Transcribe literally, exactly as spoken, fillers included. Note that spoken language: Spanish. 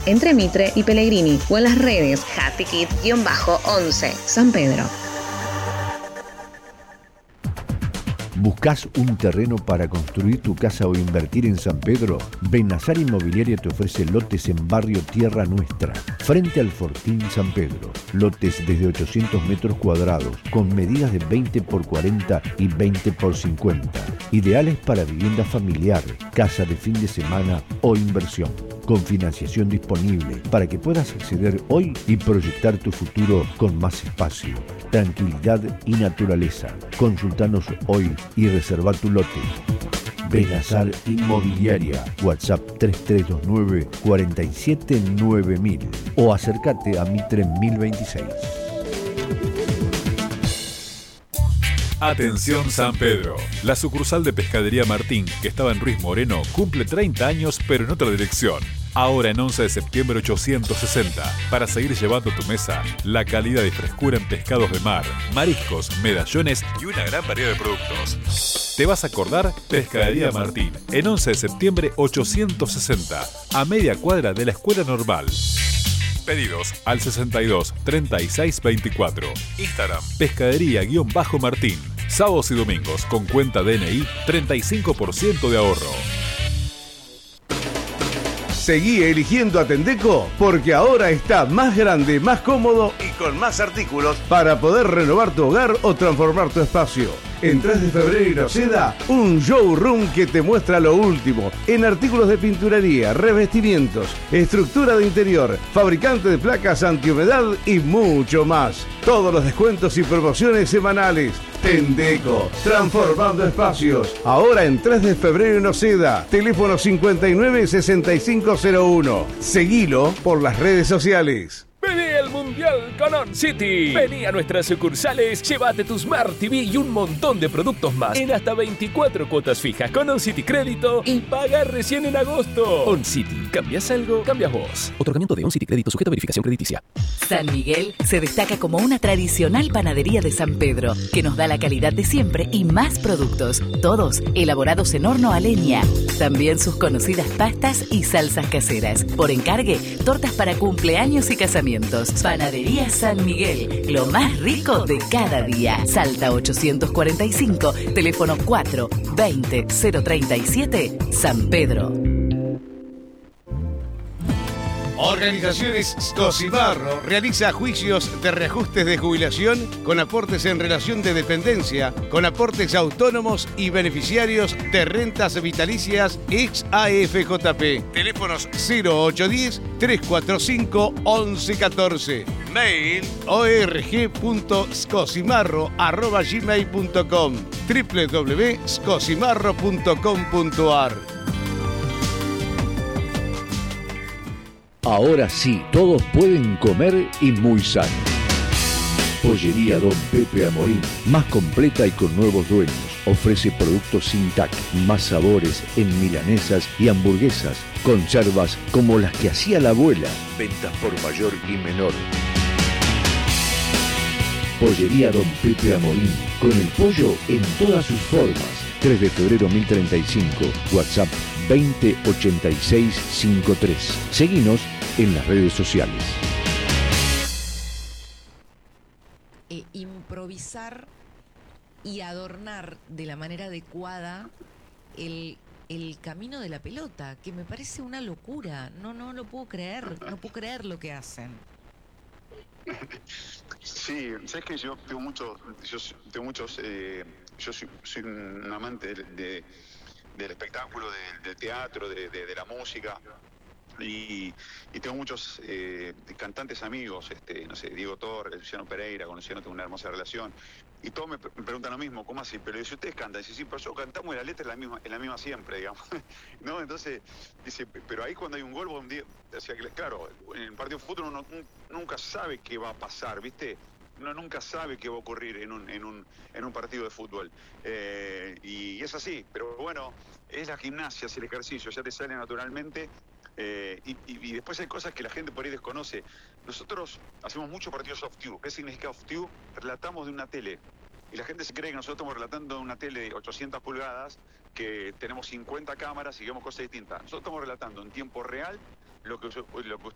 entre Mitre y Pellegrini, o en las redes happy kid once San Pedro. ¿Buscás un terreno para construir tu casa o invertir en San Pedro? Benazar Inmobiliaria te ofrece lotes en barrio Tierra Nuestra, frente al Fortín San Pedro. Lotes desde ochocientos metros cuadrados, con medidas de veinte por cuarenta y veinte por cincuenta. Ideales para vivienda familiar, casa de fin de semana o inversión. Con financiación disponible para que puedas acceder hoy y proyectar tu futuro con más espacio, tranquilidad y naturaleza. Consultanos hoy y reserva tu lote. Benazar Inmobiliaria, WhatsApp tres tres dos nueve, cuatro siete nueve mil o acércate a Mitre mil veintiséis. Atención San Pedro, la sucursal de Pescadería Martín, que estaba en Ruiz Moreno, cumple treinta años pero en otra dirección. Ahora en once de septiembre ochocientos sesenta, para seguir llevando a tu mesa la calidad y frescura en pescados de mar, mariscos, medallones y una gran variedad de productos. ¿Te vas a acordar? Pescadería Martín, en once de septiembre ochocientos sesenta, a media cuadra de la Escuela Normal. Pedidos al sesenta y dos, treinta y seis, veinticuatro. Instagram, pescadería-martín. Sábados y domingos con cuenta D N I, treinta y cinco por ciento de ahorro. Seguí eligiendo Atendeco porque ahora está más grande, más cómodo y con más artículos para poder renovar tu hogar o transformar tu espacio. En tres de febrero Seda, un showroom que te muestra lo último en artículos de pinturería, revestimientos, estructura de interior, fabricante de placas antihumedad y mucho más. Todos los descuentos y promociones semanales. Tendeco, transformando espacios. Ahora en tres de febrero en Oceda. Teléfono cincuenta y nueve, sesenta y cinco cero uno. Seguilo por las redes sociales. Vení al Mundial con On City. Vení a nuestras sucursales, llévate tu Smart T V y un montón de productos más en hasta veinticuatro cuotas fijas con On City Crédito y paga recién en agosto. On City, ¿cambias algo? Cambias vos. Otorgamiento de On City Crédito sujeto a verificación crediticia. San Miguel se destaca como una tradicional panadería de San Pedro que nos da la calidad de siempre y más productos, todos elaborados en horno a leña. También sus conocidas pastas y salsas caseras. Por encargue, tortas para cumpleaños y casamientos. Panadería San Miguel, lo más rico de cada día. Salta ochocientos cuarenta y cinco, teléfono cuatro veinte cero treinta y siete, San Pedro. Organizaciones Scosimarro realiza juicios de reajustes de jubilación con aportes en relación de dependencia, con aportes autónomos y beneficiarios de rentas vitalicias ex A F J P. Teléfonos cero ocho uno cero, tres cuatro cinco, once catorce. Mail org punto scosimarro arroba gmail punto com, w w w punto scosimarro punto com punto a r. Ahora sí, todos pueden comer y muy sano. Pollería Don Pepe Amorín, más completa y con nuevos dueños. Ofrece productos sin T A C, más sabores en milanesas y hamburguesas, conservas como las que hacía la abuela. Ventas por mayor y menor. Pollería Don Pepe Amorín, con el pollo en todas sus formas. tres de febrero mil treinta y cinco, WhatsApp veinte ochenta y seis cincuenta y tres. Seguinos en las redes sociales. Eh, improvisar y adornar de la manera adecuada el, el camino de la pelota, que me parece una locura. No, no lo puedo creer, no puedo creer lo que hacen. Sí, sabes que yo tengo muchos, yo tengo muchos, eh, yo soy, soy un amante de, de, del espectáculo, del, del teatro, de, de, de la música. Y, y tengo muchos eh, cantantes amigos, este, no sé, Diego Torres, Luciano Pereira, con Luciano tengo una hermosa relación, y todos me, me preguntan lo mismo, ¿cómo así? Pero si ustedes cantan, dice, sí, pero yo cantamos y la letra es la misma, es la misma siempre, digamos, ¿no? Entonces, dice, pero ahí cuando hay un gol, un día, o sea, claro, en el partido de fútbol uno nunca sabe qué va a pasar, ¿viste? Uno nunca sabe qué va a ocurrir en un, en un, en un partido de fútbol, eh, y es así, pero bueno, es la gimnasia, es el ejercicio, ya te sale naturalmente. Eh, y, y, y después hay cosas que la gente por ahí desconoce. Nosotros hacemos muchos partidos off-tube. ¿Qué significa off-tube? Relatamos de una tele. Y la gente se cree que nosotros estamos relatando de una tele de ochocientas pulgadas, que tenemos cincuenta cámaras y vemos cosas distintas. Nosotros estamos relatando en tiempo real lo que, lo que